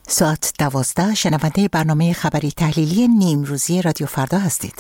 ساعت 12 شنونده برنامه خبری تحلیلی نیمروزی رادیو فردا هستید.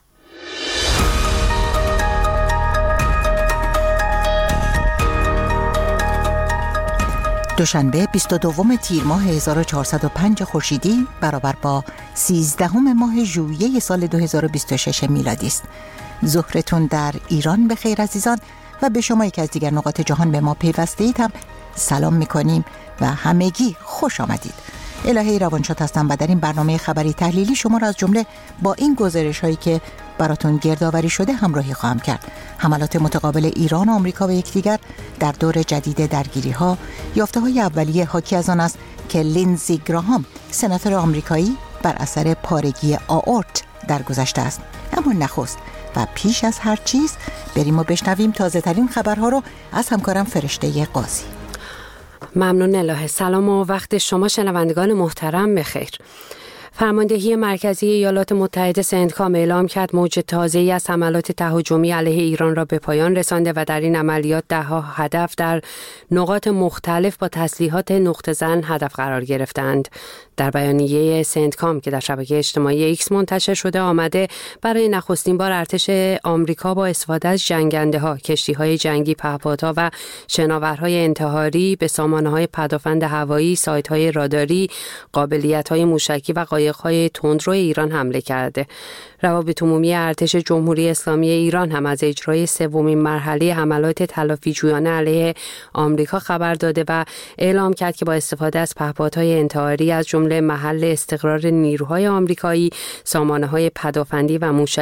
دوشنبه 22 تیر ماه 1405 خورشیدی برابر با 13 ماه ژوئیه سال 2026 میلادی است. ظهرتون در ایران بخیر عزیزان و به شما که از دیگر نقاط جهان به ما پیوسته اید هم سلام میکنیم و همگی خوش آمدید. الهی روانشاد هستم و در این برنامه خبری تحلیلی شما را از جمله با این گزارش هایی که براتون گردآوری شده همراهی خواهم کرد. حملات متقابل ایران و آمریکا به یکدیگر در دور جدید درگیری ها، یافته های اولیه حاکی از آن است که لینزی گراهام سناتور آمریکایی بر اثر پارگی آئورت درگذشته است. اما نخست و پیش از هر چیز بریم و بشنویم تازه ترین خبرها رو از همکارم فرشته قاضی. ممنون الهه. سلام و وقت شما شنوندگان محترم بخیر. فرماندهی مرکزی ایالات متحده سنتکام اعلام کرد موج تازه‌ای از حملات تهاجمی علیه ایران را به پایان رسانده و در این عملیات ده‌ها هدف در نقاط مختلف با تسلیحات نقطه‌زن هدف قرار گرفتند. در بیانیه سنتکام که در شبکه اجتماعی ایکس منتشر شده آمده برای نخستین بار ارتش آمریکا با استفاده از جنگنده‌ها، کشتی‌های جنگی، پهپادها و شناورهای انتحاری به سامانه‌های پدافند هوایی، سایت‌های راداری، قابلیت‌های موشکی و قایق‌های تندرو ایران حمله کرده. روابط عمومی ارتش جمهوری اسلامی ایران هم از اجرای سومین مرحله حملات تلافی‌جویانه علیه آمریکا خبر داده و اعلام کرد که با استفاده از پهپادهای انتحاری از جمله محل استقرار نیروهای آمریکایی، سامانه‌های پدافندی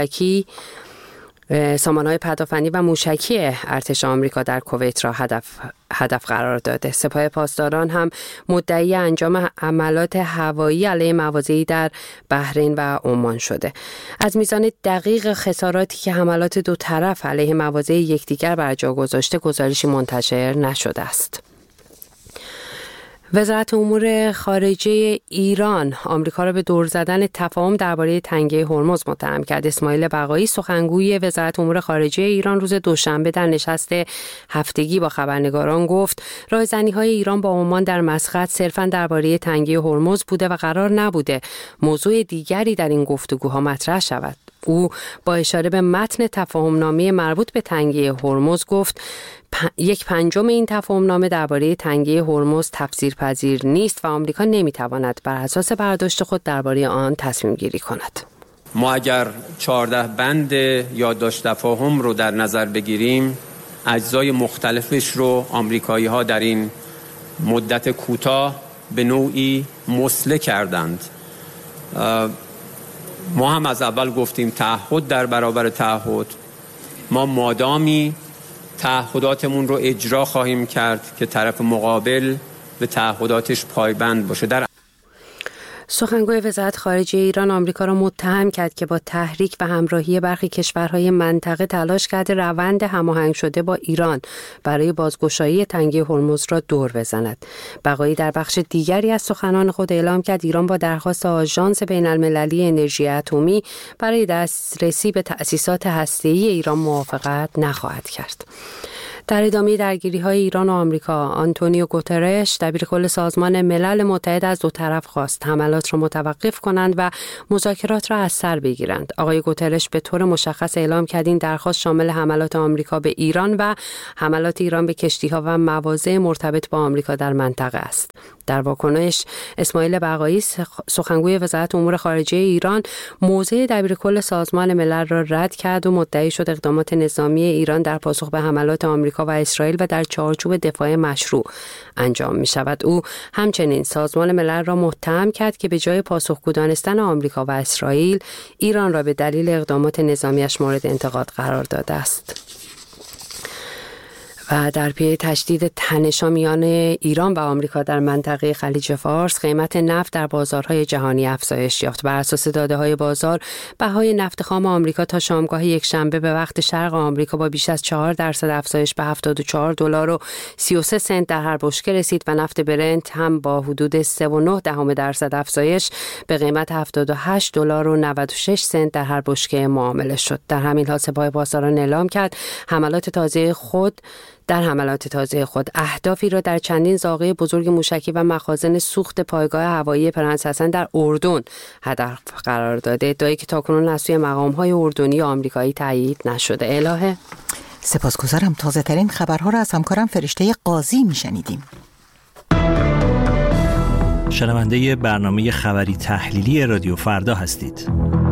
و موشکی ارتش آمریکا در کویت را هدف قرار داده. سپاه پاسداران هم مدعی انجام حملات هوایی علیه مواضعی در بحرین و عمان شده. از میزان دقیق خساراتی که حملات دو طرف علیه مواضع یکدیگر بر جا گذاشته گزارشی منتشر نشده است. وزارت امور خارجه ایران آمریکا را به دور زدن تفاهم درباره تنگه هرمز متهم کرد. اسماعیل بقایی سخنگوی وزارت امور خارجه ایران روز دوشنبه در نشست هفتگی با خبرنگاران گفت راهزنی‌های ایران با عمان در مسقط صرفاً درباره تنگه هرمز بوده و قرار نبوده موضوع دیگری در این گفتگوها مطرح شود. او با اشاره به متن تفاهمنامه مربوط به تنگه هرمز گفت 1/5 این تفاهمنامه درباره تنگه هرمز تفسیرپذیر نیست و آمریکا نمیتواند بر اساس برداشت خود درباره آن تصمیم گیری کند. ما اگر 14 بند یادداشت تفاهم رو در نظر بگیریم، اجزای مختلفش رو آمریکایی ها در این مدت کوتاه به نوعی مسله کردند. ما هم از اول گفتیم تعهد در برابر تعهد. ما مادامی تعهداتمون رو اجرا خواهیم کرد که طرف مقابل به تعهداتش پایبند باشه. سخنگوی وزارت خارجه ایران آمریکا را متهم کرد که با تحریک و همراهی برخی کشورهای منطقه تلاش کرده روند هماهنگ شده با ایران برای بازگشایی تنگه هرمز را دور بزند. بقایی در بخش دیگری از سخنان خود اعلام کرد ایران با درخواست آژانس بین‌المللی انرژی اتمی برای دسترسی به تأسیسات هسته‌ای ایران موافقت نخواهد کرد. در ادامه درگیری‌های ایران و آمریکا، آنتونیو گوترش دبیرکل سازمان ملل متحد از دو طرف خواست حملات را متوقف کنند و مذاکرات را از سر بگیرند. آقای گوترش به طور مشخص اعلام کرد این درخواست شامل حملات آمریکا به ایران و حملات ایران به کشتی‌ها و مواضع مرتبط با آمریکا در منطقه است. در واکنش اسماعیل بقایی سخنگوی وزارت امور خارجه ایران موضع دبیرکل سازمان ملل را رد کرد و مدعی شد اقدامات نظامی ایران در پاسخ به حملات آمریکا و اسرائیل و در چارچوب دفاع مشروع انجام می شود. او همچنین سازمان ملل را متهم کرد که به جای پاسخگو دانستن آمریکا و اسرائیل ایران را به دلیل اقدامات نظامیش مورد انتقاد قرار داده است. و در پی تشدید تنش‌ها میان ایران و آمریکا در منطقه خلیج فارس، قیمت نفت در بازارهای جهانی افزایش یافت. بر اساس داده‌های بازار، بهای نفت خام آمریکا تا شامگاه یکشنبه به وقت شرق آمریکا با بیش از 4% افزایش به $74.33 در هر بشکه رسید و نفت برنت هم با حدود 3.9% افزایش به قیمت $78.96 در هر بشکه معامله شد. در همین حال سپاه پاسداران اعلام کرد حملات تازه خود در حملات تازه خود اهدافی را در چندین زاغه بزرگ موشکی و مخازن سوخت پایگاه هوایی پرنس حسن در اردن هدف قرار داده، ادعایی که تاکنون از سوی مقام‌های اردنی و آمریکایی تایید نشده. الهه، سپاسگزارم. تازه ترین خبرها را از همکارم فرشته قاضی میشنیدیم. شنونده برنامه خبری تحلیلی رادیو فردا هستید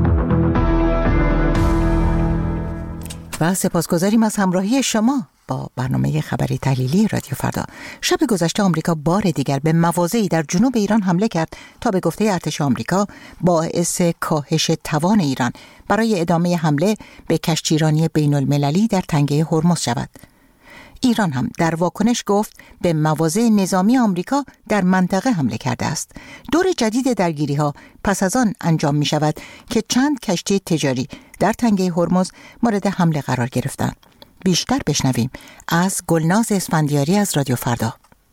و سپاسگزاریم از همراهی شما با برنامه خبری تحلیلی رادیو فردا. شب گذشته آمریکا بار دیگر به مواضعی در جنوب ایران حمله کرد تا به گفته ارتش آمریکا باعث کاهش توان ایران برای ادامه حمله به کشتیرانی بین المللی در تنگه هرمز شود. ایران هم در واکنش گفت به مواضع نظامی آمریکا در منطقه حمله کرده است. دور جدید درگیری‌ها پس از آن انجام می شود که چند کشتی تجاری در تنگه هرمز مورد حمله قرار گرفتند. بیشتر بشنویم از گلناز اسفندیاری از رادیو فردا.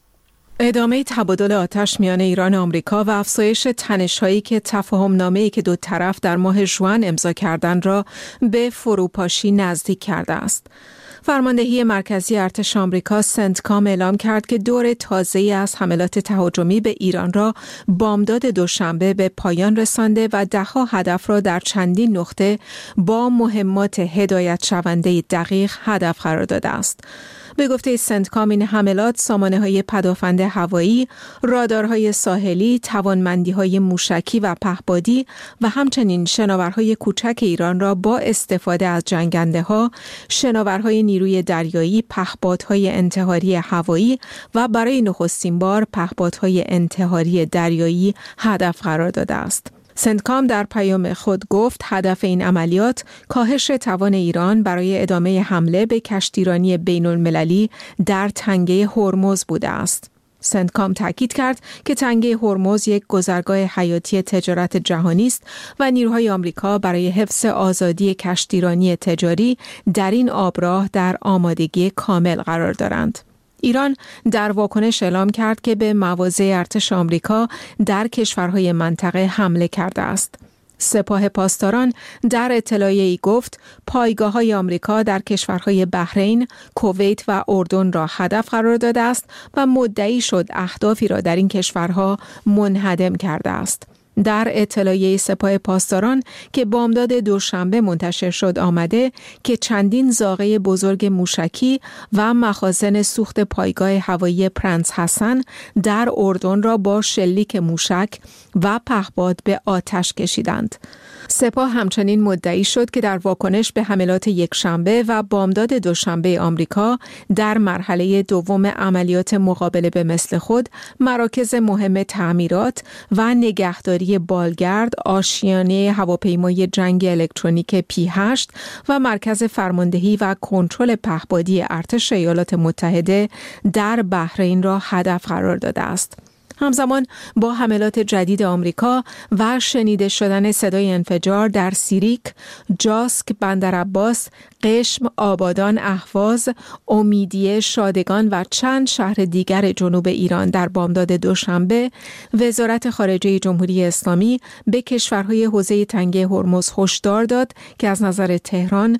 ادامه تبادل آتش میان ایران و آمریکا و افزایش تنش‌هایی که تفاهم‌نامه‌ای که دو طرف در ماه ژوئن امضا کردند را به فروپاشی نزدیک کرده است. فرماندهی مرکزی ارتش آمریکا سنتکام اعلام کرد که دور تازه‌ای از حملات تهاجمی به ایران را بامداد دوشنبه به پایان رسانده و ده‌ها هدف را در چندین نقطه با مهمات هدایت شونده دقیق هدف قرار داده است. به گفته سنتکام این حملات سامانه‌های پدافند هوایی، رادارهای ساحلی، توانمندی‌های موشکی و پهپادی و همچنین شناورهای کوچک ایران را با استفاده از جنگنده‌ها، شناورهای نیروی دریایی، پهپادهای انتحاری هوایی و برای نخستین بار پهپادهای انتحاری دریایی هدف قرار داده است. سنتکام در پیام خود گفت هدف این عملیات کاهش توان ایران برای ادامه حمله به کشتیرانی بین المللی در تنگه هرمز بوده است. سنتکام تاکید کرد که تنگه هرمز یک گذرگاه حیاتی تجارت جهانی است و نیروهای آمریکا برای حفظ آزادی کشتیرانی تجاری در این آبراه در آمادگی کامل قرار دارند. ایران در واکنش اعلام کرد که به مواضع ارتش آمریکا در کشورهای منطقه حمله کرده است. سپاه پاسداران در اطلاعیه‌ای گفت پایگاه‌های آمریکا در کشورهای بحرین، کویت و اردن را هدف قرار داده است و مدعی شد اهدافی را در این کشورها منهدم کرده است. در اطلاعیه سپاه پاسداران که بامداد دوشنبه منتشر شد آمده که چندین زاغه بزرگ موشکی و مخازن سوخت پایگاه هوایی پرنس حسن در اردن را با شلیک موشک و پهپاد به آتش کشیدند. سپاه همچنین مدعی شد که در واکنش به حملات یکشنبه و بامداد دوشنبه آمریکا در مرحله دوم عملیات مقابله به مثل خود مراکز مهم تعمیرات و نگهداری بالگرد، آشیانه هواپیمای جنگ الکترونیک P8 و مرکز فرماندهی و کنترل پهپادی ارتش ایالات متحده در بحرین را هدف قرار داده است. همزمان با حملات جدید آمریکا و شنیده شدن صدای انفجار در سیریک، جاسک، بندرعباس، قشم، آبادان، اهواز، امیدیه، شادگان و چند شهر دیگر جنوب ایران در بامداد دوشنبه، وزارت خارجه جمهوری اسلامی به کشورهای حوزه تنگه هرمز هشدار داد که از نظر تهران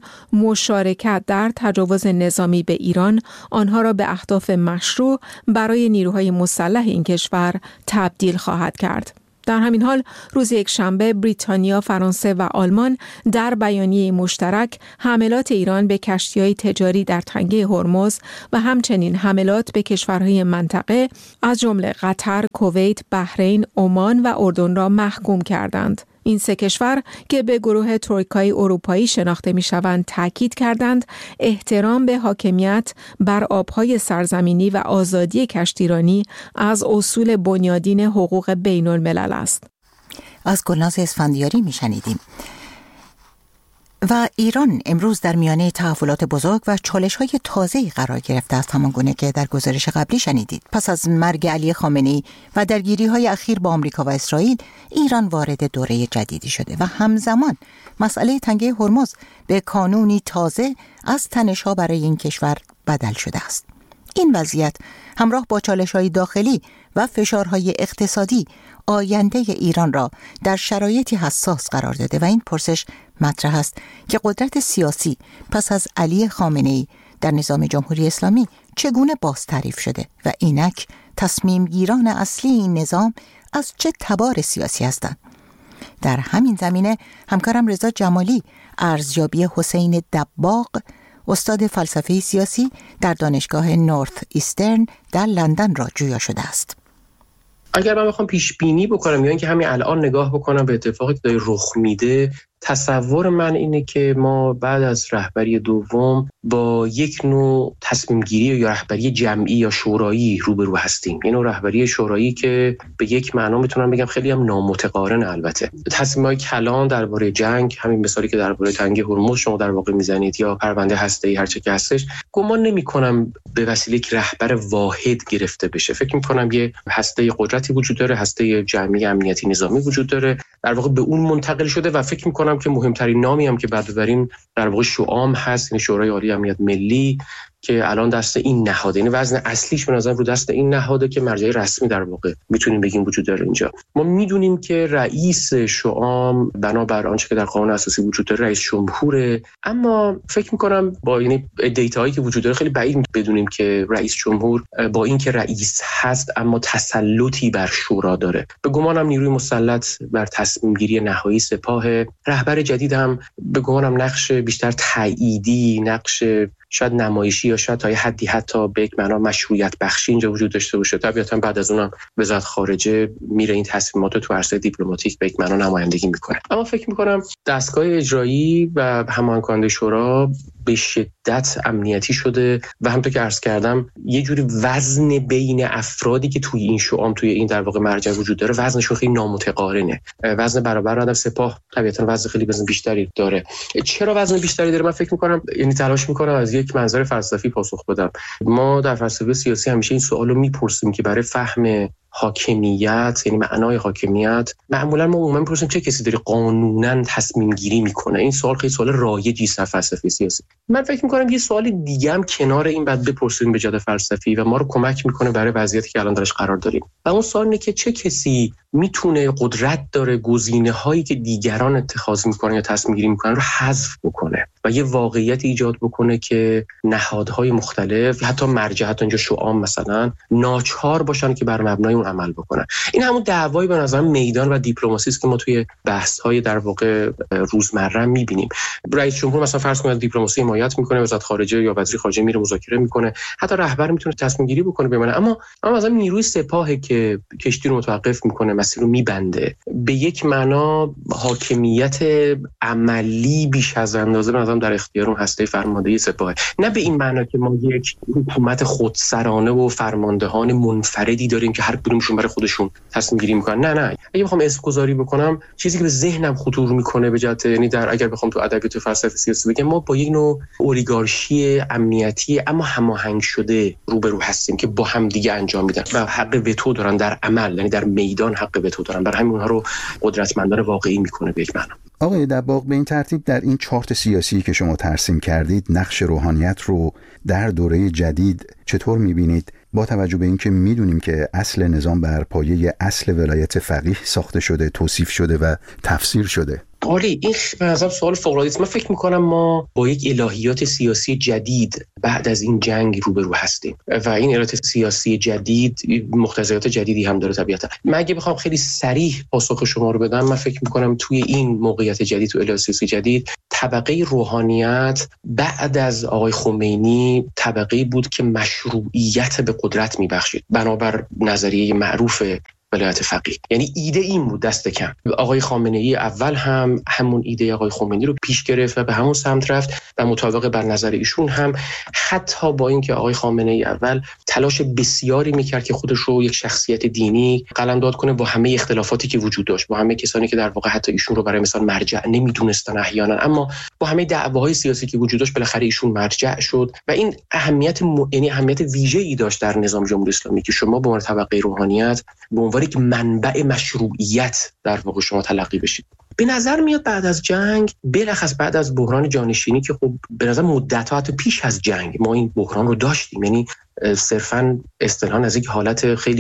مشارکت در تجاوز نظامی به ایران آنها را به اهداف مشروع برای نیروهای مسلح این کشور تبدیل خواهد کرد. در همین حال روز یکشنبه بریتانیا، فرانسه و آلمان در بیانیه مشترک حملات ایران به کشتی‌های تجاری در تنگه هرمز و همچنین حملات به کشورهای منطقه از جمله قطر، کویت، بحرین، عمان و اردن را محکوم کردند. این سه کشور که به گروه ترویکای اروپایی شناخته می‌شوند تاکید کردند احترام به حاکمیت بر آب‌های سرزمینی و آزادی کشتیرانی از اصول بنیادین حقوق بین الملل است. از گلناز اسفندیاری میشنیدیم. و ایران امروز در میانه تحولات بزرگ و چالش‌های تازه‌ای قرار گرفته است، همانگونه که در گزارش قبلی شنیدید. پس از مرگ علی خامنه‌ای و درگیری‌های اخیر با آمریکا و اسرائیل، ایران وارد دوره جدیدی شده و همزمان مسئله تنگه هرمز به کانونی تازه از تنش‌ها برای این کشور بدل شده است. این وضعیت همراه با چالش‌های داخلی و فشارهای اقتصادی آینده ایران را در شرایطی حساس قرار داده و این پرسش مطرح است که قدرت سیاسی پس از علی خامنه‌ای در نظام جمهوری اسلامی چگونه باز تعریف شده و اینک تصمیم گیران اصلی این نظام از چه تبار سیاسی هستند. در همین زمینه همکارم رضا جمالی ارزیابی حسین دباغ، استاد فلسفه سیاسی در دانشگاه نورث ایسترن در لندن را جویا شده است. اگر من بخوام پیش بینی بکنم یا اینکه همین الان نگاه بکنم به اتفاقی که داره رخ میده، تصور من اینه که ما بعد از رهبری دوم با یک نوع تصمیم گیری یا رهبری جمعی یا شورایی روبرو هستیم. این نوع رهبری شورایی که به یک معنا میتونم بگم خیلی هم نامتقارن. البته تصمیم‌های کلان درباره جنگ، همین مثالی که درباره تنگ هرمز شما در واقع میزنید یا پرونده هسته‌ای هر چه که هستش، گمان نمی‌کنم به وسیله یک رهبر واحد گرفته بشه. فکر می‌کنم یه هسته قدرتی وجود داره، هسته جمعی امنیتی نظامی وجود داره، در واقع به اون منتقل شده و فکر می‌کنم که مهمترین نامی هم که بعد ببریم در واقع شوام هست، یعنی شورای عالی امنیت ملی که الان دست این نهاده، یعنی وزن اصلیش به نظر رو دست این نهاده که مرجع رسمی در واقع میتونیم بگیم وجود داره اینجا. ما میدونیم که رئیس شوام بنابر آنچه که در قانون اساسی وجود داره رئیس جمهوره، اما فکر میکنم با یعنی دیتاهایی که وجود داره خیلی بعید بدونیم که رئیس جمهور با اینکه رئیس هست اما تسلطی بر شورا داره. به گمانم نیروی مسلط بر تصمیم گیری نهایی سپاه، رهبر جدید هم به گمانم نقش بیشتر تاییدی، نقش شاید نمایشی یا شاید تا یه حدی حتی به یک معنا مشروعیت بخشی اینجا وجود داشته باشه. طبیعتا بعد از اونم وزارت خارجه میره این تصمیمات رو تو عرصه دیپلماتیک به یک معنا نمایندگی میکنه. اما فکر میکنم دستگاه اجرایی و هماهنگ کننده شورا به شدت امنیتی شده و همونطور که عرض کردم یه جوری وزن بین افرادی که توی این شوام توی این در واقع مرجع وجود داره وزنشون خیلی نامتقارنه. وزن برابر آدم سپاه طبیعتا وزن خیلی وزن بیشتری داره. چرا وزن بیشتری داره؟ من فکر میکنم یعنی تلاش میکنم از یک منظر فلسفی پاسخ بدم. ما در فلسفه سیاسی همیشه این سوالو میپرسیم که برای فهم حاکمیت، یعنی معنای حاکمیت، معمولا ما عموما میپرسیم چه کسی داره قانونا تصمیم گیری میکنه. این سوال خیلی سوال رایجی است در فلسفه سیاسی. من فکر میکنم یه سوال دیگه هم کنار این بعد بپرسیم به جهت فلسفی و ما رو کمک میکنه برای وضعیتی که الان درش قرار داریم. و اون سوال اینه که چه کسی میتونه قدرت داره گزینه‌هایی که دیگران اتخاذ میکنن یا تصمیم گیری میکنن رو حذف بکنه و یه واقعیت ایجاد بکنه که نهادهای مختلف، حتی مرجع، حتی اینجا شوام مثلا، ناچار باشن که بر مبنای اون عمل بکنن. این همون دعوایی به نظر میدان و دیپلماسی است که ما توی بحث‌های در واقع روزمره می‌بینیم. رئیس جمهور مثلا فرض کنید دیپلماسی حمایت میکنه، وزارت خارجه یا وزیر خارجه میره مذاکره میکنه، حتی رهبر میتونه تصمیم گیری بکنه بمونه. اما مثلا نیروی سپاه که کشتی رو متوقف میکنه، مسیر رو میبنده، به یک معنا حاکمیت عملی بیش از اندازه به نظرم در اختیار اون هسته فرماندهی سپاه. نه به این معنا که ما یک حکومت خودسرانه و فرماندهان منفردی داریم که هر کدومشون برای خودشون تصمیم گیری میکنن. نه اگه بخوام اسم گذاری بکنم، چیزی که به ذهنم خطور میکنه به جهت، یعنی در اگر بخوام تو ادبیات فلسفه سیاسی بگم، ما با یک نوع اولیگارشی امنیتی اما هماهنگ شده روبرو هستیم که با هم دیگه انجام میدن و حق وتو دارن در عمل، یعنی در میدان حق وتو دارن. برای همین اونها رو قدرتمندانه واقعی میکنه به یک معنا. آقای دباغ، به این ترتیب در این چارت سیاسی که شما ترسیم کردید، نقش روحانیت رو در دوره جدید چطور می‌بینید؟ با توجه به اینکه می‌دونیم که اصل نظام بر پایه اصل ولایت فقیه ساخته شده، توصیف شده و تفسیر شده. آره، این به نظرم سوال فوق‌العاده است. من فکر می‌کنم ما با یک الهیات سیاسی جدید بعد از این جنگ روبرو هستیم و این الهیات سیاسی جدید مقتضیات جدیدی هم داره طبیعتا. من اگه بخوام خیلی صریح پاسخ شما رو بدم، من فکر می‌کنم توی این موقعیت جدید، تو الهیات سیاسی جدید، طبقه روحانیت بعد از آقای خمینی طبقه‌ای بود که مشروعیت به قدرت می‌بخشید بنابر نظریه معروف ولایت فقیه. یعنی ایده این بود دست کم. آقای خامنه‌ای اول هم همون ایده آقای خمینی رو پیش گرفت و به همون سمت رفت و مطابق بر نظر ایشون هم، حتی با اینکه آقای خامنه‌ای اول تلاش بسیاری میکرد که خودش رو یک شخصیت دینی قلمداد کنه با همه اختلافاتی که وجود داشت، با همه کسانی که در واقع حتی ایشون رو برای مثال مرجع نمیدونستن احیانا، اما با همه دعواهای سیاسی که وجود داشت بالاخره ایشون مرجع شد و این یعنی اهمیت ویژه‌ای داشت در نظام جمهوری اسلامی که شما به عنوان طبقه روحانیت به عنوان یک منبع مشروعیت در واقع شما تلقی بشید. به نظر میاد بعد از جنگ، بلخص بعد از بحران جانشینی که خب به نظر مدت‌ها حتی پیش از جنگ ما این بحران رو داشتیم، یعنی صرفاً اصطلاحاً از یک حالت خیلی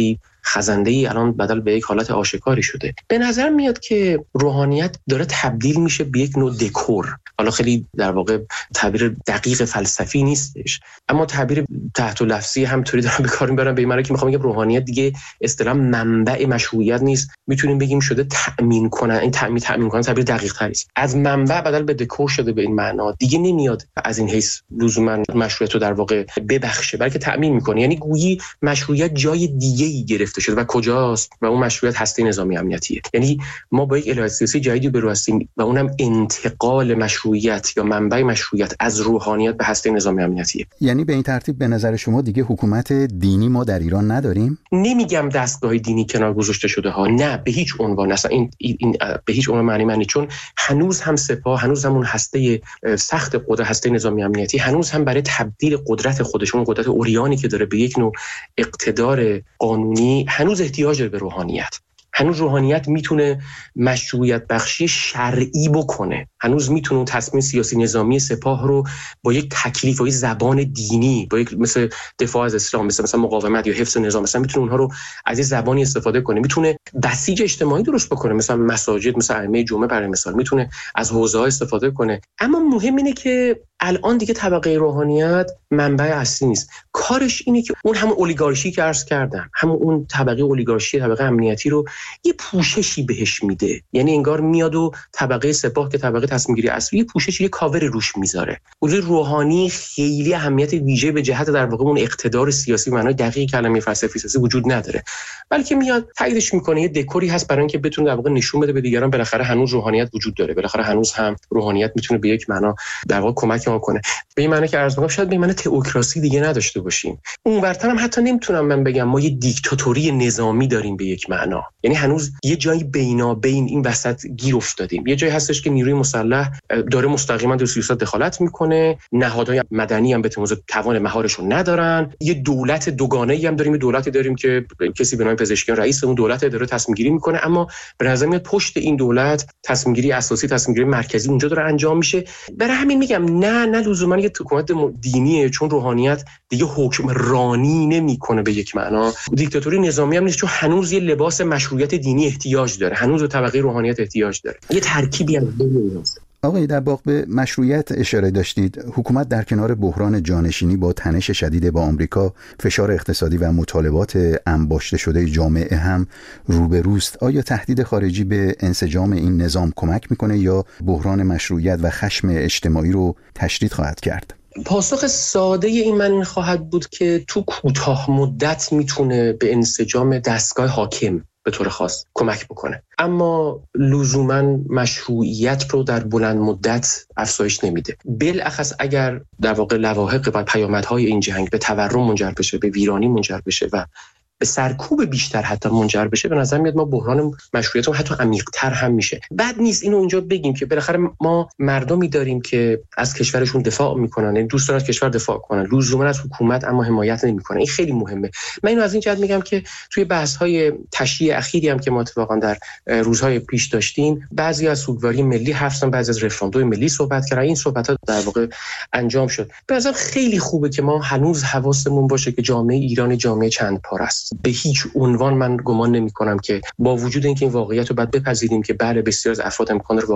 خزنده‌ای الان بدل به یک حالت آشکاری شده. به نظر میاد که روحانیت داره تبدیل میشه به یک نوع دکور. حالا خیلی در واقع تعبیر دقیق فلسفی نیستش، اما تعبیر تحت لفظی همطوری دارم به کار میبرم، به این معنی که میخوام بگم روحانیت دیگه اصطلاح منبع مشروعیت نیست، میتونیم بگیم شده تأمین کنن. این تأمین کنن تعبیر دقیق تری است. از منبع بدل به دکور شده. به این معنا دیگه نمیاد از این حیث لزوما مشروعیت رو در واقع ببخشه، بلکه تأمین میکنه. یعنی گویی مشروعیت جای دیگه‌ای گرفته شده و کجاست؟ و اون مشروعیت هسته نظامی امنیتیه. یعنی ما با یک الهه سیاسی جدیدی برو هستیم و اونم انتقال مشروعیت یا منبع مشروعیت از روحانیت به هسته نظامی امنیتیه. یعنی به این ترتیب به نظر شما دیگه حکومت دینی ما در ایران نداریم؟ نمیگم دستگاه دینی کنار گذاشته شده ها، نه به هیچ عنوان. اصلا این به هیچ عنوان معنی چون هنوز هم سپاه، هنوز هم اون هسته سخت قدرت، هسته نظامی امنیتی هنوز هم برای تبدیل قدرت خودشون، قدرت اوریانی که داره به یک نوع اقتدار قانونی، هنوز احتیاج داره به روحانیت. هنوز روحانیت میتونه مشروعیت بخشی شرعی بکنه، هنوز میتونه اون تصمیم سیاسی نظامی سپاه رو با یک تکلیف و یک زبان دینی، با یک مثل دفاع از اسلام، مثلا مقاومت یا حفظ نظام، مثلا میتونه اونها رو از این زبانی استفاده کنه، میتونه بسیج اجتماعی درست بکنه، مثلا مساجد، مثلا ائمه جمعه برای مثال، میتونه از حوزه‌ها استفاده کنه. اما مهم اینه که الان دیگه طبقه روحانیت منبع اصلی نیست. کارش اینه که اون همون اولیگارشی که عرض کردم، همون اون طبقه اولیگارشی، طبقه امنیتی رو یه پوششی بهش میده. یعنی انگار میاد و طبقه سپاه که طبقه تصمیم گیری اصلی، یه پوششی، یه کاور روش میذاره. حضور روحانی خیلی اهمیت ویژه به جهت در واقع اون اقتدار سیاسی معنای دقیق کلمه فلسفی سیاسی وجود نداره، بلکه میاد تاییدش میکنه. یه دکوری هست برای اینکه بتونه در واقع نشون بده به دیگران بالاخره هنوز روحانیت وجود داره، بالاخره هنوز هم روحانیت میتونه به یک معنا در واقع کمک ما کنه. به این معنی که عرض می‌کنم شاید به این معنی تئوکراسی دیگه نداشته باشیم. اونورتر هم حتی نمیتونم من بگم ما یه دیکتاتوری نظامی داریم به یک معنا. یعنی هنوز یه جایی بینابین این وسط گیر افتادیم. یه جایی هستش که نیروی مسلح داره مستقیما در سیاست دخالت میکنه، نهادهای مدنی هم به موضوع توان مهارشون ندارن، یه دولت دوگانه‌ای هم داریم، دولتی داریم که کسی به نام پزشکیان رئیس اون دولت داره تصمیم گیری میکنه، اما به نظر میاد پشت این دولت تصمیم گیری اساسی، تصمیم گیری مرکزی اونجا داره انجام میشه. برای همین میگم نه لزوما یه حکومت دینیه، چون روحانیت دیگه حکمرانی نمیکنه به یک معنا. دیکتاتوری نظامی هم نیست، چون هنوز یه لباس مشروعیت دینی احتیاج داره، هنوز به طبقه روحانیت احتیاج داره. یه ترکیبی از ایناست. آقای دباغ، به مشروعیت اشاره داشتید. حکومت در کنار بحران جانشینی با تنش شدید با آمریکا، فشار اقتصادی و مطالبات انباشته شده جامعه هم روبروست. آیا تهدید خارجی به انسجام این نظام کمک میکنه یا بحران مشروعیت و خشم اجتماعی رو تشدید خواهد کرد؟ پاسخ ساده این خواهد بود که تو کوتاه مدت میتونه به انسجام دستگاه حاکم به طور خاص کمک بکنه، اما لزوما مشروعیت رو در بلند مدت افزایش نمیده. بالاخص اگر در واقع لواحق و پیامدهای این جنگ به تورم منجر بشه، به ویرانی منجر بشه و به سرکوب بیشتر حتی منجر بشه، به نظر میاد ما بحران مشروعیت رو حتی عمیق‌تر هم میشه. بد نیست اینو اونجا بگیم که بالاخره ما مردمی داریم که از کشورشون دفاع میکنن، یعنی دوست دارن از کشور دفاع کنن، لزوما از حکومت اما حمایت نمیکنن. این خیلی مهمه. من اینو از این جهت میگم که توی بحث‌های تشریع اخیری هم که ما اتفاقا در روزهای پیش داشتیم، بعضی از سوگواری ملی حرف زدن، بعضی از رفراندوم ملی صحبت کردن. این صحبت‌ها در واقع انجام شد. به نظر خیلی خوبه که ما هنوز حواسمون باشه که جامعه ایران جامعه چند پاره است. به هیچ عنوان من گمان نمی‌کنم که با وجود اینکه این واقعیت رو باید بپذیریم که بله بسیار از افراد امکان داره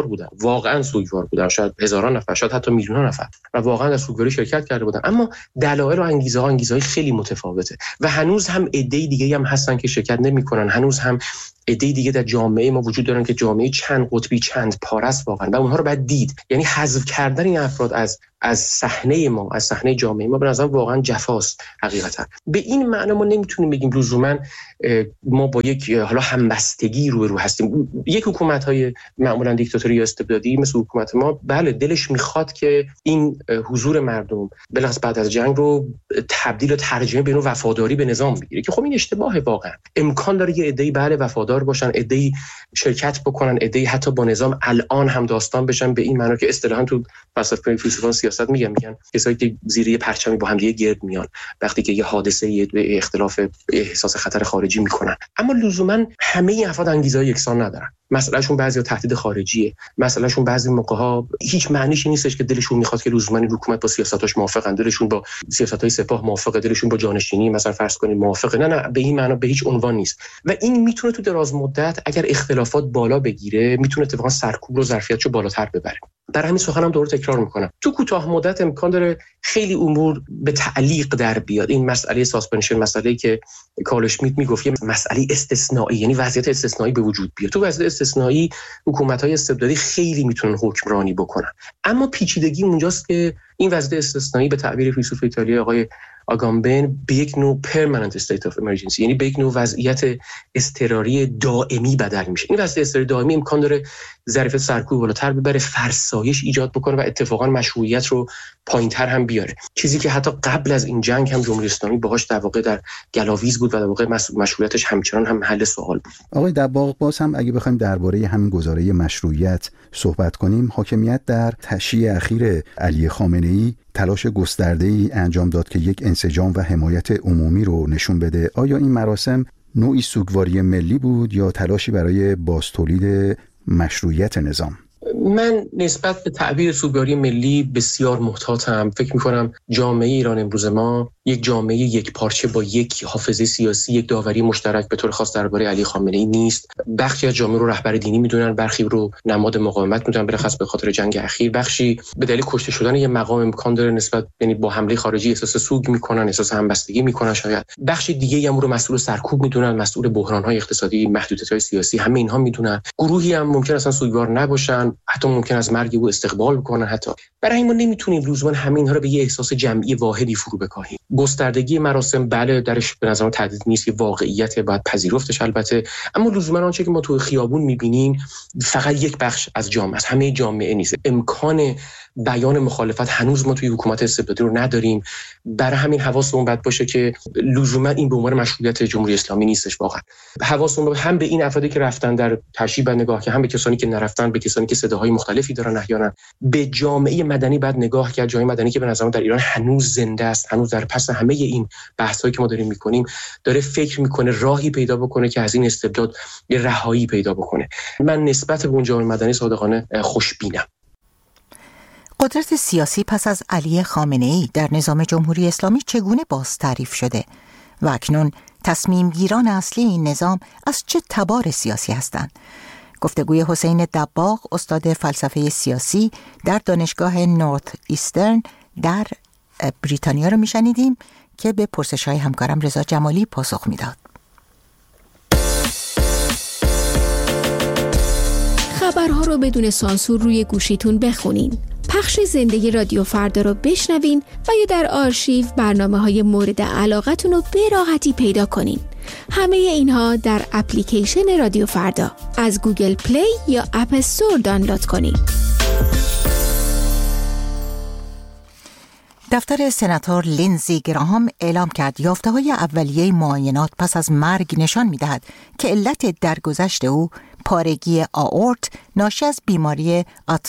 واقعا سوگوار بودن، شاید هزاران نفر، شاید حتی میلیون‌ها نفر و واقعا در سوگواری شرکت کرده بودن، اما دلایل و انگیزه‌های خیلی متفاوته و هنوز هم عده‌ای دیگه هم هستن که شرکت نمی‌کنن. هنوز هم عده‌ای دیگه در جامعه ما وجود دارن که جامعه چند قطبی، چند پاره است واقعا، و اونها رو باید دید. یعنی حذف کردن این افراد از صحنه ما، از صحنه جامعه ما، به نظر واقعا جفاست. حقیقتا به این معنی ما نمیتونیم بگیم لزوما ما با یک حالا همبستگی رو هستیم. یک حکومت‌های معمولا دیکتاتوری یا استبدادی مثل حکومت ما، بله دلش میخواد که این حضور مردم بلخص بعد از جنگ رو تبدیل و ترجمه به نوع وفاداری به نظام بگیره، که خب این اشتباهه. واقعا امکان داره یه عده‌ای بله وفادار باشن، عده‌ای شرکت بکنن، عده‌ای حتی با نظام الان هم داستان بشن، به این معنی که اصطلاحاً تو فلسفه سیاست میگن کسایی که زیر یه پرچمی با هم دیگه گرد میان وقتی که یه حادثه، یه اختلاف، احساس خطر خارجی میکنن. اما لزوما همه این افراد انگیزه یکسان ندارن. مسئلهشون بعضی تهدید خارجیه، مسئلهشون بعضی موقع‌ها هیچ معنیش نیستش که دلشون میخواد که لزوما حکومت با سیاستاش موافقن، دلشون با سیاست‌های سپاه موافقه، دلشون با جانشینی مثلا فرض کنید موافقه. نه به این معنا به هیچ عنوان نیست و این میتونه تو دراز مدت اگر اختلافات بالا بگیره میتونه اتفاقا سرکوب و ظرفیتشو بالاتر ببره. در همین سخنم دوباره تکرار میکنم، تو کوتاه مدت امکان داره خیلی امور به تعلیق در بیاد. این مسئله ساسپنشن، مسئله‌ای که کارل اشمیت میگفت یه مسئله استثنایی، یعنی وضعیت استثنایی به وجود بیاد. تو وضعیت استثنایی حکومت‌های استبدادی خیلی میتونن حکمرانی بکنن، اما پیچیدگی اونجاست که این وضعیت استثنایی به تعبیر فیلسوف ایتالیایی آقای آگامبن به یک نوع permanent state of emergency، یعنی به یک نوع وضعیت اضطراری دائمی بدل میشه. این وضعیت اضطراری دائمی امکان داره ظرفیت سرکوب بالاتر ببره، فرسایش ایجاد بکنه و اتفاقا مشروعیت رو پایینتر هم بیاره، چیزی که حتی قبل از این جنگ هم جمهوری اسلامی باهاش در واقع در گلاویز بود و در واقع مشروعیتش همچنان هم محل سوال بود. آقای دباغ، باز هم اگه بخوایم درباره همین گزاره مشروعیت صحبت کنیم، حاکمیت در تشییع اخیر علی خامنه‌ای تلاش گسترده‌ای انجام داد که یک انسجام و حمایت عمومی رو نشون بده. آیا این مراسم نوعی سوگواری ملی بود یا تلاشی برای بازتولید مشروعیت نظام؟ من نسبت به تعبیر سوگواری ملی بسیار محتاطم. فکر می‌کنم جامعه ایران امروز ما یک جامعه یک پارچه با یک حافظه سیاسی، یک داوری مشترک به طور خاص درباره علی خامنه‌ای نیست. بخشی از جامعه رو رهبر دینی میدونن، برخی رو نماد مقاومت میدونن بالاخص به خاطر جنگ اخیر، بخشی به دلیل کشته شدن یه مقام امکان داره نسبت، یعنی با حمله خارجی احساس سوگ میکنن، احساس همبستگی میکنن شاید. بخش دیگه هم رو مسئول سرکوب میدونن، مسئول بحران‌های اقتصادی، محدودیت‌های سیاسی، همه اینها میدونن. گروهی هم ممکن اصلا سوگوار نباشن، حتی ممکن از مرگ او استقبال بکنن. حتی برای این ما نمیتونیم لزوما همین ها رو به یه احساس جمعی واحدی فرو بکاهیم. گستردگی مراسم بله درش به نظر من تهدید نیست، یه واقعیت باید پذیرفتش البته، اما لزوما آنچه که ما تو خیابون میبینیم فقط یک بخش از جامعه، از همه جامعه نیست. امکان بیان مخالفت هنوز ما توی حکومت استبدادی رو نداریم. برای همین حواسمون باید باشه که لزوما این به عنوان مشروعیت جمهوری اسلامی نیستش. واقعا حواسمون هم به این افرادی که رفتن در تشییع نگاه که هم به کسانی که نرفتن، به کسانی که صداهای مختلفی دارن احیانا. به جامعه مدنی بعد نگاه کرد، جامعه مدنی که به نظر من در ایران هنوز زنده است، هنوز در پس همه این بحثایی که ما داریم میکنیم داره فکر میکنه راهی پیدا بکنه که از این استبداد یه رهایی پیدا بکنه. من نسبت به اون جامعه مدنی صادقانه خوشبینم. قدرت سیاسی پس از علی خامنه‌ای در نظام جمهوری اسلامی چگونه باز تعریف شده و اکنون تصمیم گیران اصلی این نظام از چه تبار سیاسی هستند؟ گفتگوی حسین دباغ، استاد فلسفه سیاسی در دانشگاه نورت ایسترن در بریتانیا رو میشنیدیم که به پرسش‌های همکارم رضا جمالی پاسخ میداد. خبرها رو بدون سانسور روی گوشیتون بخونین. پخش زنده رادیو فردا رو بشنوین و یا در آرشیو برنامه‌های مورد علاقتون رو به راحتی پیدا کنین. همه اینها در اپلیکیشن رادیو فردا از گوگل پلی یا اپ استور دانلود کنین. دفتر سناتور لینزی گراهام اعلام کرد یافته‌های اولیه معاینات پس از مرگ نشان می‌دهد که علت درگذشت او پارگی آئورت ناشی از بیماری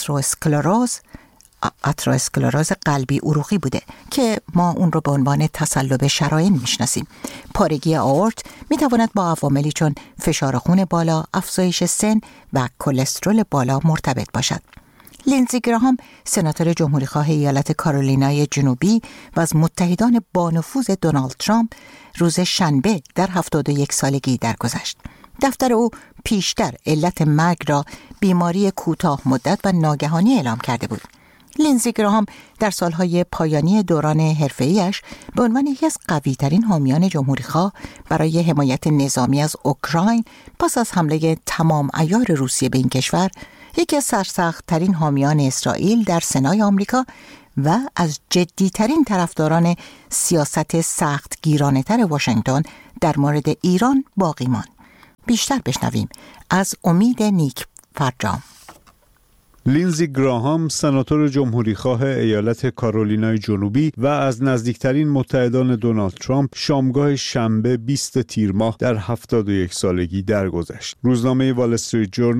آترواسکلروز قلبی عروقی بوده که ما اون رو به عنوان تصلب شرائین میشناسیم. پارگی آئورت میتواند با عواملی چون فشار خون بالا، افزایش سن و کلسترول بالا مرتبط باشد. لینزی گراهام سناتور جمهوریخواه ایالت کارولینای جنوبی و از متحدان با نفوذ دونالد ترامپ روز شنبه در 71 سالگی درگذشت. دفتر او پیشتر علت مرگ را بیماری کوتاه مدت و ناگهانی اعلام کرده بود. لینزی گراهام در سالهای پایانی دوران حرفه‌ایش به عنوان یکی از قوی‌ترین حامیان جمهوریخواه برای حمایت نظامی از اوکراین پس از حمله تمام عیار روسیه به این کشور، یکی از سرسخت‌ترین حامیان اسرائیل در سنای آمریکا و از جدی‌ترین طرفداران سیاست سختگیرانه‌تر واشنگتن در مورد ایران باقی ماند. بیشتر بشنویم از امید نیک فرجام. لینزی گراهام سناتور جمهوریخواه ایالت کارولینای جنوبی و از نزدیکترین متحدان دونالد ترامپ شامگاه شنبه 20 تیر ماه در 71 سالگی درگذشت. روزنامه وال استریت جورنال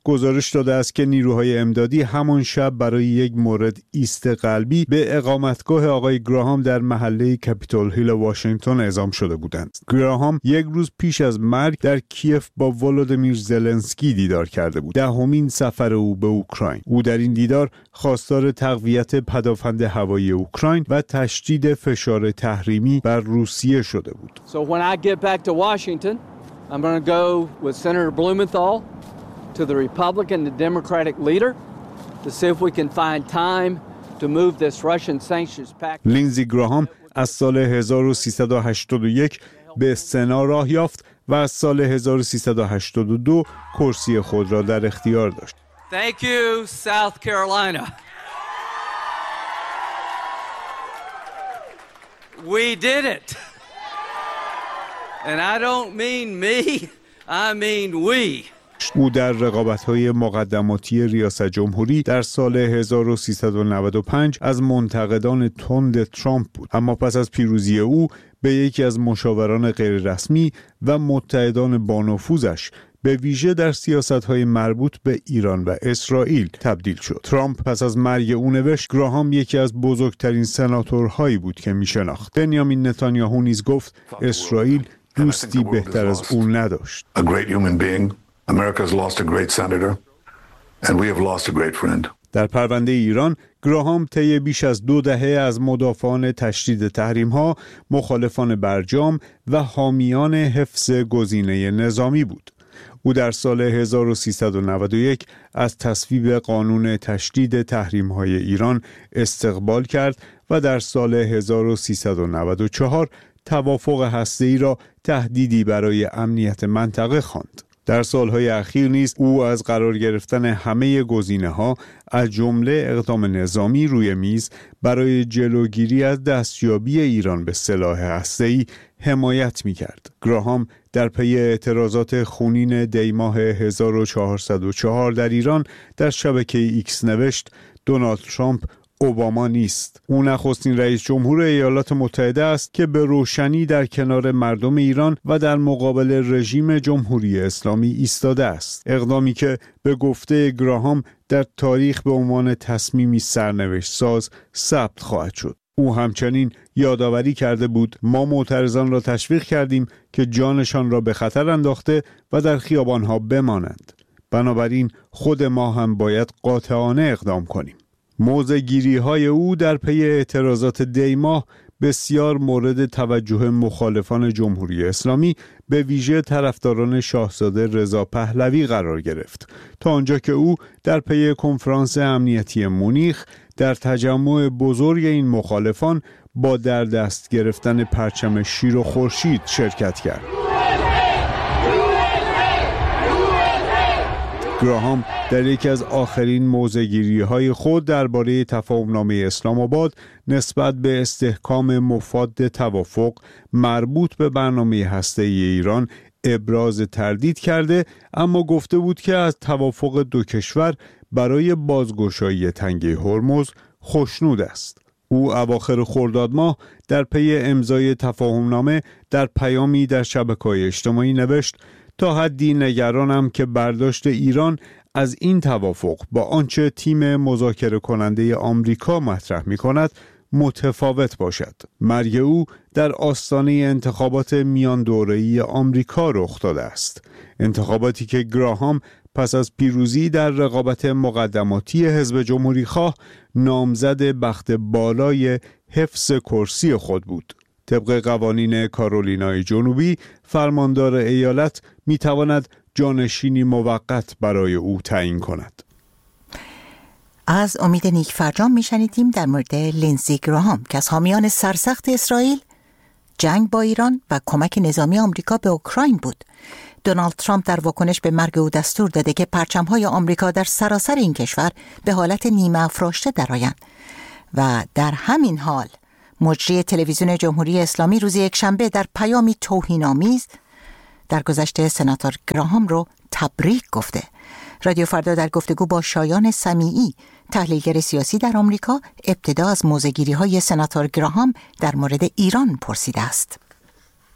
گزارش داده است که نیروهای امدادی همان شب برای یک مورد ایست قلبی به اقامتگاه آقای گراهام در محله کپیتول هیل واشنگتن اعزام شده بودند. گراهام یک روز پیش از مرگ در کیف با ولودیمیر زلنسکی دیدار کرده بود. دهمین سفر او به اوکراین. او در این دیدار خواستار تقویت پدافند هوایی اوکراین و تشدید فشار تحریمی بر روسیه شده بود. So when I get back to Washington, I'm going to go with Senator Blumenthal to the Republican and Democratic leader to see if we can find time to move this Russian sanctions package. لینزی گراهام از سال 1381 به سنا راه یافت و از سال 1382 کرسی خود را در اختیار داشت. Thank you, South Carolina. We did it. And I don't mean me, I mean we. او در رقابت‌های مقدماتی ریاست جمهوری در سال 1395 از منتقدان تند ترامپ بود، اما پس از پیروزی او به یکی از مشاوران غیررسمی و متحدان بانفوذش به ویژه در سیاست‌های مربوط به ایران و اسرائیل تبدیل شد. ترامپ پس از مرگ او نوشت گراهام یکی از بزرگترین سناتورهایی بود که می‌شناخت. بنیامین نتانیاهو نیز گفت اسرائیل دوستی بهتر از او نداشت. America's lost a great senator and we have lost a great friend. در پرونده ایران گراهام طی بیش از 2 دهه از مدافعان تشدید تحریم‌ها، مخالفان برجام و حامیان حفظ گزینه نظامی بود. او در سال 1391 از تصویب قانون تشدید تحریم‌های ایران استقبال کرد و در سال 1394 توافق هسته‌ای را تهدیدی برای امنیت منطقه خواند. در سالهای اخیر نیز او از قرار گرفتن همه گزینه‌ها از جمله اقدام نظامی روی میز برای جلوگیری از دستیابی ایران به سلاح هسته‌ای حمایت می‌کرد. گراهام در پی اعتراضات خونین دیماه 1404 در ایران در شبکه ایکس نوشت دونالد ترامپ اوباما نیست. او نخستین رئیس جمهور ایالات متحده است که به روشنی در کنار مردم ایران و در مقابل رژیم جمهوری اسلامی ایستاده است. اقدامی که به گفته گراهام در تاریخ به عنوان تصمیمی سرنوشت ساز ثبت خواهد شد. او همچنین یادآوری کرده بود ما معترضان را تشویق کردیم که جانشان را به خطر انداخته و در خیابانها بمانند. بنابراین خود ما هم باید قاطعانه اقدام کنیم. موضع‌گیری‌های او در پی اعتراضات دیماه بسیار مورد توجه مخالفان جمهوری اسلامی به ویژه طرفداران شاهزاده رضا پهلوی قرار گرفت تا آنجا که او در پی کنفرانس امنیتی مونیخ در تجمع بزرگ این مخالفان با در دست گرفتن پرچم شیر و خورشید شرکت کرد. گراهام در یکی از آخرین موضع‌گیری‌های خود درباره تفاهمنامه اسلام آباد نسبت به استحکام مفاد توافق مربوط به برنامه هسته‌ای ایران ابراز تردید کرده، اما گفته بود که از توافق دو کشور برای بازگشایی تنگه هرمز خوشنود است. او اواخر خرداد ماه در پی امضای تفاهمنامه در پیامی در شبکه‌های اجتماعی نوشت تا حدی نگرانم که برداشت ایران از این توافق با آنچه تیم مذاکره کننده آمریکا مطرح می کند متفاوت باشد. مرگ او در آستانه انتخابات میان دوره‌ای آمریکا رخ داده است. انتخاباتی که گراهام پس از پیروزی در رقابت مقدماتی حزب جمهوری‌خواه نامزد بخت بالای حفظ کرسی خود بود. طبق قوانین کارولینای جنوبی فرماندار ایالت میتواند جانشینی موقت برای او تعیین کند. از امید نیک فرجام میشنیدیم در مورد لینزی گراهام که از حامیان سرسخت اسرائیل، جنگ با ایران و کمک نظامی آمریکا به اوکراین بود. دونالد ترامپ در واکنش به مرگ او دستور داده که پرچم‌های آمریکا در سراسر این کشور به حالت نیمه افراشته درآیند و در همین حال مجری تلویزیون جمهوری اسلامی روز یکشنبه در پیامی توهین‌آمیز در گذشته سناتور گراهام رو تبریک گفته. رادیو فردا در گفتگو با شایان سمیعی، تحلیلگر سیاسی در آمریکا، ابتدا از موضع‌گیری‌های سناتور گراهام در مورد ایران پرسیده است.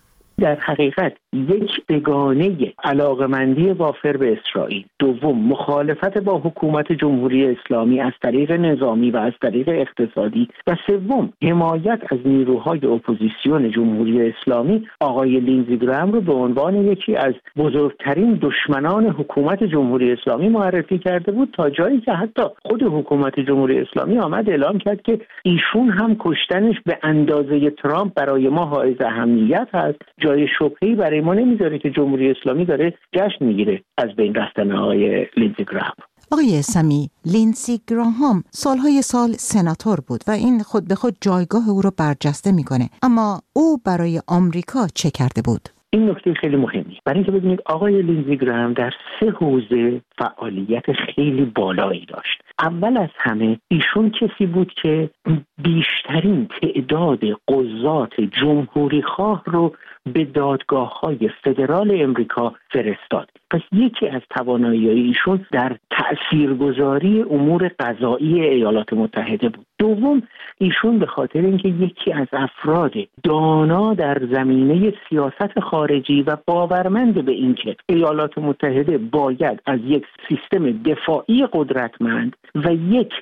در حقیقت یک بگانه علاقمندی وافر به اسرائیل، دوم مخالفت با حکومت جمهوری اسلامی از طریق نظامی و از طریق اقتصادی و سوم حمایت از نیروهای اپوزیسیون جمهوری اسلامی، آقای لینزی گرام رو به عنوان یکی از بزرگترین دشمنان حکومت جمهوری اسلامی معرفی کرده بود، تا جایی که حتی خود حکومت جمهوری اسلامی آمد اعلام کرد که ایشون هم کشتنش به اندازه ترامپ برای ما حائز اهمیت هست، جای شبهه‌ای برای ما نمیذاره که جمهوری اسلامی داره جشن میگیره از بین رفتن آقای لینزی گرام. آقای سمی، لینزی گراهام سالهای سال سناتور بود و این خود به خود جایگاه او رو برجسته میکنه، اما او برای آمریکا چه کرده بود؟ این نکته خیلی مهمی، برای اینکه ببینید آقای لینزی گرام در 3 حوزه فعالیت خیلی بالایی داشت. اول از همه ایشون کسی بود که بیشترین تعداد قضات جمهوری خواه رو به دادگاه‌های فدرال امریکا فرستاد. پس یکی از توانایی‌های ایشون در تأثیرگذاری امور قضایی ایالات متحده بود. دوم، ایشون به خاطر اینکه یکی از افراد دانا در زمینه سیاست خارجی و باورمند به اینکه ایالات متحده باید از یک سیستم دفاعی قدرتمند و یک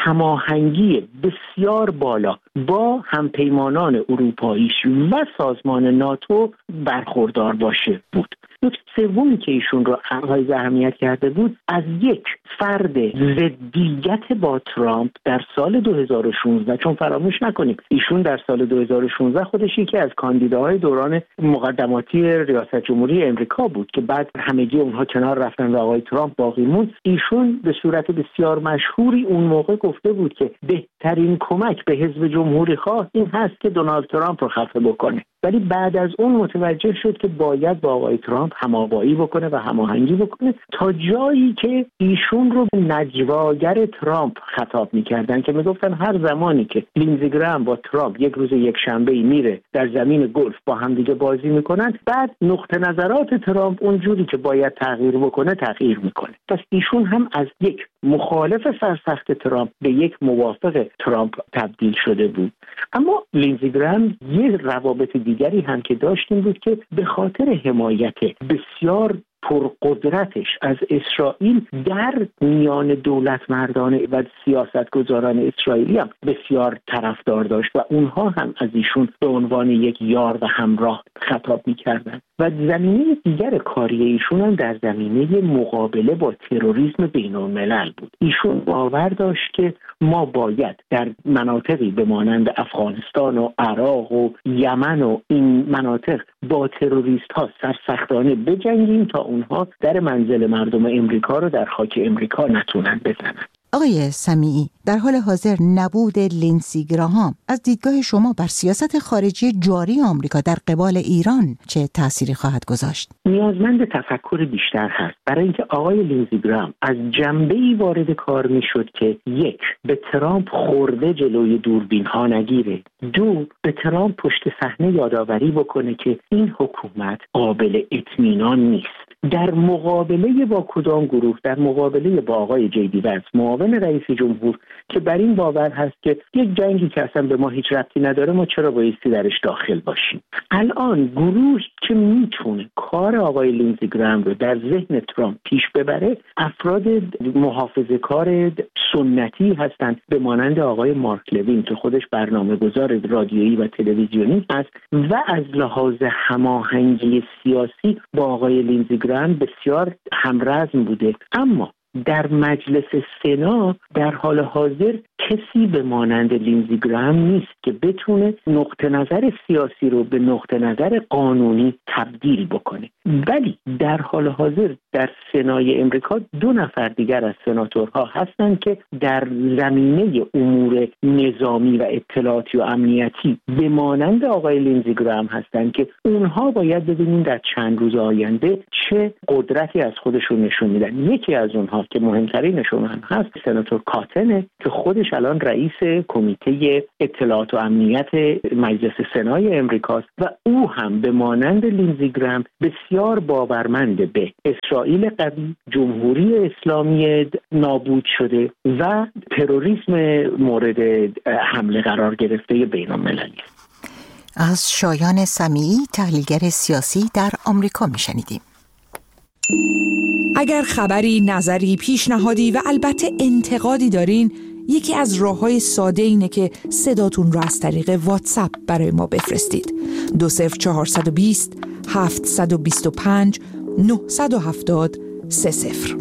هماهنگی بسیار بالا با همپیمانان اروپاییش و سازمان ناتو برخوردار باشه بود. نکته سومی که ایشون رو حائز اهمیت کرده بود، از یک فرد ضدیت با ترامپ در سال 2016، چون فراموش نکنیم ایشون در سال 2016 خودش یکی از کاندیداهای دوران مقدماتی ریاست جمهوری امریکا بود که بعد همگی اونها کنار رفتن و آقای ترامپ باقی موند. ایشون به صورت بسیار مشهوری اون موقع گفته بود که بهترین کمک به حزب جمهوری خواه این هست که دونالد ترامپ رو خفه بکنه، ولی بعد از اون متوجه شد که باید با آقای ترامپ هماهایی بکنه و هماهنگی بکنه، تا جایی که ایشون رو به نجواگر ترامپ خطاب می‌کردن که میگفتن هر زمانی که لینزی گرام با ترامپ یک روز یک شنبه‌ای میره در زمین گلف با هم دیگه بازی میکنن، بعد نقطه نظرات ترامپ اونجوری که باید تغییر بکنه تغییر میکنه. پس ایشون هم از یک مخالف سرسخت ترامپ به یک موافق ترامپ تبدیل شده بود. اما لینزی گرام یه روابط دیگری هم که داشتیم بود که به خاطر حمایت بسیار پرقدرتش از اسرائیل در میان دولت مردان و سیاستگزاران اسرائیلی هم بسیار طرفدار داشت و اونها هم از ایشون به عنوان یک یار و همراه خطاب می‌کردند. و زمینه دیگر کاری ایشون هم در زمینه مقابله با تروریسم بین‌الملل بود. ایشون باور داشت که ما باید در مناطقی به مانند افغانستان و عراق و یمن و این مناطق با تروریست‌ها سرسختانه بجنگیم تا اونها در منزل مردم امریکا رو در خاک امریکا نتونن بزنن. آقای سمیعی، در حال حاضر نبود لینزی گراهام از دیدگاه شما بر سیاست خارجی جاری آمریکا در قبال ایران چه تأثیری خواهد گذاشت؟ نیازمند تفکر بیشتر هست، برای اینکه آقای لینزی گرام از جنبه‌ای وارد کار میشد که یک، به ترامپ خورده جلوی دوربین ها نگیره، دو، به ترامپ پشت صحنه یادآوری بکنه که این حکومت قابل اطمینان نیست. در مقابله با کدام گروه؟ در مقابله با آقای جیدی وانس، معاون رئیس جمهور، که بر این باور هست که یک جنگی که اصلا به ما هیچ ربطی نداره، ما چرا بایستی درش داخل باشیم. الان گروه که میتونه کار آقای لینزی گرام رو در ذهن ترامپ پیش ببره، افراد محافظه‌کار سنتی هستند به مانند آقای مارک لوین که خودش برنامه‌گذار رادیویی و تلویزیونی است و از لحاظ هماهنگی سیاسی با آقای لینزی گرام بسیار همرزم بوده. اما در مجلس سنا در حال حاضر کسی به مانند لینزی گرام نیست که بتونه نقطه نظر سیاسی رو به نقطه نظر قانونی تبدیل بکنه. ولی در حال حاضر در سنای امریکا 2 نفر دیگر از سناتورها هستند که در زمینه امور نظامی و اطلاعاتی و امنیتی به مانند آقای لینزی گرام هستند که اونها باید ببینیم در چند روز آینده چه قدرتی از خودشون نشون میدن. یکی از اونها که مهمترینشون هم هست سناتور کاتنه که خودش الان رئیس کمیته اطلاعات و امنیت مجلس سنای امریکاست و او هم به مانند لینزی گرام بسیار باورمند به اسرائیل قوی، جمهوری اسلامی نابود شده و تروریسم مورد حمله قرار گرفته بین‌المللی. از شایان سمیعی، تحلیلگر سیاسی در آمریکا میشنیدیم. اگر خبری، نظری، پیشنهادی و البته انتقادی دارین، یکی از راه‌های ساده اینه که صداتون رو از طریق واتساپ برای ما بفرستید. 20420 725 970 30.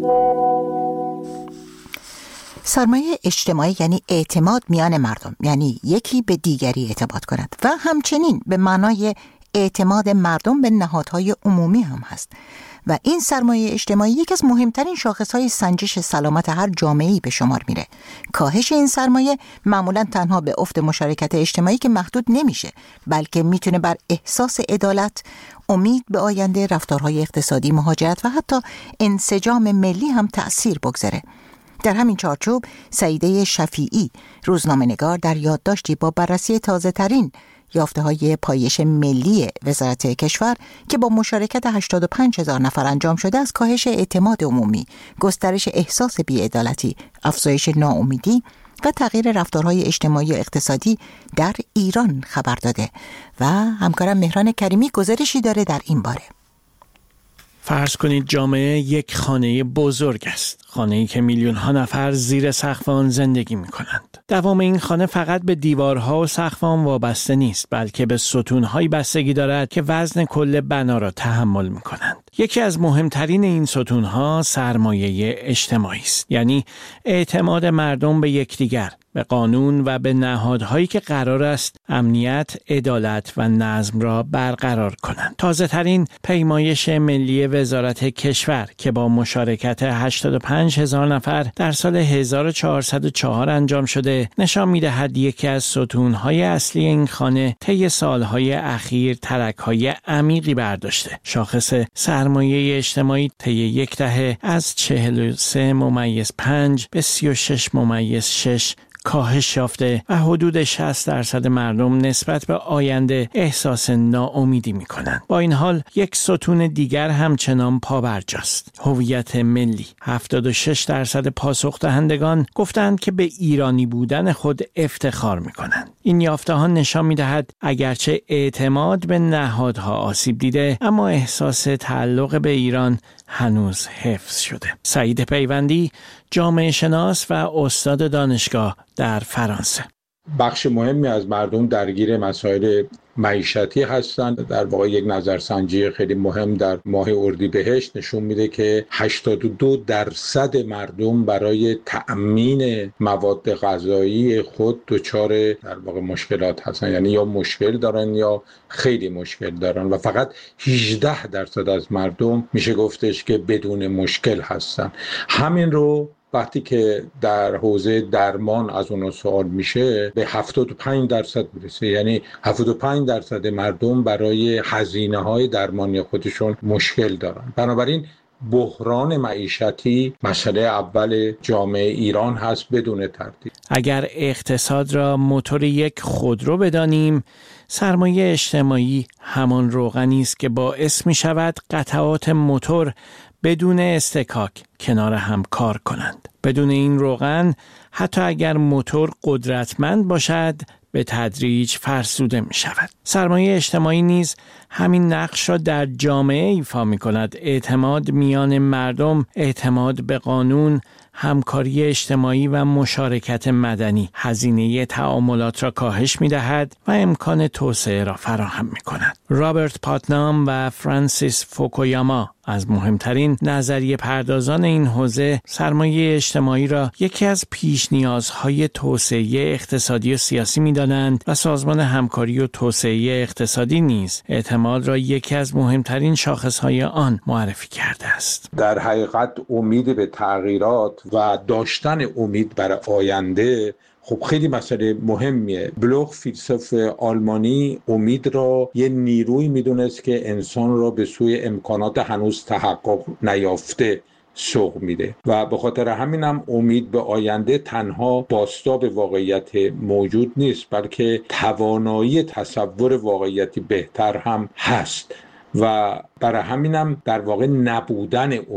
سرمایه اجتماعی یعنی اعتماد میان مردم، یعنی یکی به دیگری اعتماد کند و همچنین به معنای اعتماد مردم به نهادهای عمومی هم هست و این سرمایه اجتماعی یکی از مهمترین شاخصهای سنجش سلامت هر جامعه‌ای به شمار میره. کاهش این سرمایه معمولاً تنها به افت مشارکت اجتماعی که محدود نمیشه، بلکه میتونه بر احساس عدالت، امید به آینده، رفتارهای اقتصادی، مهاجرت و حتی انسجام ملی هم تأثیر بگذاره. در همین چارچوب سعیده شفیعی، روزنامه‌نگار، در یادداشتی با بررسی تازه‌ترین یافته‌های پایش ملی وزارت کشور که با مشارکت 85,000 نفر انجام شده، از کاهش اعتماد عمومی، گسترش احساس بی‌عدالتی، افزایش ناامیدی و تغییر رفتارهای اجتماعی و اقتصادی در ایران خبر داده و همکارم مهران کریمی گزارشی داره در این باره. فرض کنید جامعه یک خانه بزرگ است، خانه‌ای که میلیون‌ها نفر زیر سقف آن زندگی می‌کنند. دوام این خانه فقط به دیوارها و سقف آن وابسته نیست، بلکه به ستون‌هایی بستگی دارد که وزن کل بنا را تحمل می‌کنند. یکی از مهمترین این ستون‌ها سرمایه اجتماعی است، یعنی اعتماد مردم به یکدیگر، به قانون و به نهادهایی که قرار است امنیت، عدالت و نظم را برقرار کنند. تازه‌ترین پیمایش ملی وزارت کشور که با مشارکت 85,000 نفر در سال 1404 انجام شده، نشان می‌دهد یکی از ستون‌های اصلی این خانه طی سال‌های اخیر ترک‌های عمیقی برداشته. شاخص سرمایه اجتماعی طی یک دهه از 43.5 به 36.6 کاهش یافته و حدود 60% مردم نسبت به آینده احساس ناامیدی می‌کنند. با این حال یک ستون دیگر همچنان پابرجاست: هویت ملی. 76% پاسخ دهندگان گفتند که به ایرانی بودن خود افتخار می‌کنند. این یافته‌ها نشان می‌دهد اگرچه اعتماد به نهادها آسیب دیده، اما احساس تعلق به ایران هنوز حفظ شده. سعید پیوندی، جامعه شناس و استاد دانشگاه در فرانسه: بخش مهمی از مردم درگیر مسائل معیشتی هستند. در واقع یک نظرسنجی خیلی مهم در ماه اردیبهشت نشون میده که 82% مردم برای تأمین مواد غذایی خود دچار در واقع مشکلات هستند، یعنی یا مشکل دارن یا خیلی مشکل دارن و فقط 18% از مردم میشه گفتش که بدون مشکل هستن. همین رو وقتی که در حوزه درمان از اون سوال میشه به 75% میرسه، یعنی 75% مردم برای هزینه‌های درمانی خودشون مشکل دارن. بنابراین بحران معیشتی مسئله اول جامعه ایران هست بدون تردید. اگر اقتصاد را موتور یک خودرو بدانیم، سرمایه اجتماعی همان روغنی است که باعث می شود قطعات موتور بدون اصطکاک کنار هم کار کنند. بدون این روغن حتی اگر موتور قدرتمند باشد به تدریج فرسوده می شود. سرمایه اجتماعی نیز همین نقش را در جامعه ایفا می کند. اعتماد میان مردم، اعتماد به قانون، همکاری اجتماعی و مشارکت مدنی هزینه تعاملات را کاهش می دهد و امکان توسعه را فراهم می کند. رابرت پاتنام و فرانسیس فوکویاما از مهمترین نظریه پردازان این حوزه سرمایه اجتماعی را یکی از پیش نیازهای توسعه اقتصادی و سیاسی می دانند و سازمان همکاری و توسعه اقتصادی نیز اعتماد را یکی از مهمترین شاخصهای آن معرفی کرده است. در حقیقت امید به تغییرات و داشتن امید برای آینده خب خیلی مسئله مهمیه. بلوخ فیلسوف آلمانی امید را یه نیروی میدونست که انسان را به سوی امکانات هنوز تحقق نیافته سوق میده و به خاطر همینم امید به آینده تنها بازتاب واقعیت موجود نیست، بلکه توانایی تصور واقعیتی بهتر هم هست و برای همینم در واقع نبودن